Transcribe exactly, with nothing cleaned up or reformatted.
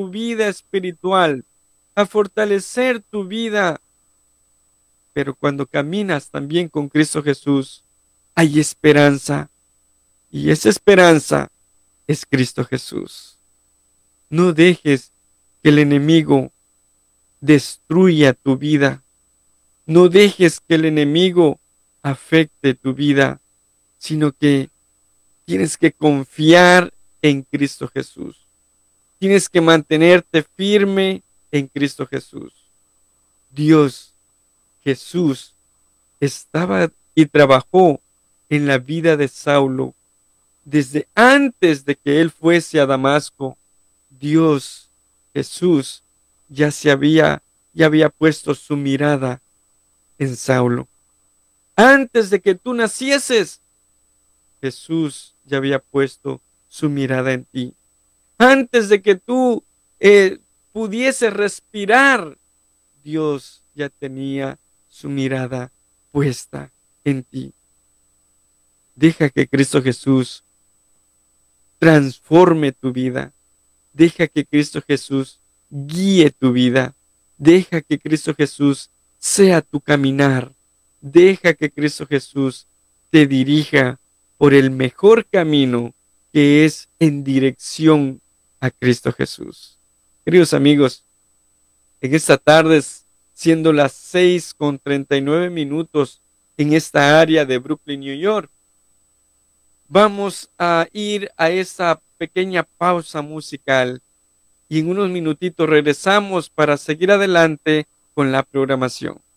tu vida espiritual, a fortalecer tu vida. Pero cuando caminas también con Cristo Jesús, hay esperanza. Y esa esperanza es Cristo Jesús. No dejes que el enemigo destruya tu vida. No dejes que el enemigo afecte tu vida, sino que tienes que confiar en Cristo Jesús. Tienes que mantenerte firme en Cristo Jesús. Dios, Jesús, estaba y trabajó en la vida de Saulo desde antes de que él fuese a Damasco. Dios, Jesús, ya se había, ya había puesto su mirada en Saulo. Antes de que tú nacieses, Jesús ya había puesto su mirada en ti. Antes de que tú eh, pudieses respirar, Dios ya tenía su mirada puesta en ti. Deja que Cristo Jesús transforme tu vida. Deja que Cristo Jesús guíe tu vida. Deja que Cristo Jesús sea tu caminar. Deja que Cristo Jesús te dirija por el mejor camino, que es en dirección a Cristo Jesús. Queridos amigos, en esta tarde, siendo las seis con treinta y nueve minutos en esta área de Brooklyn, New York, vamos a ir a esa pequeña pausa musical y en unos minutitos regresamos para seguir adelante con la programación.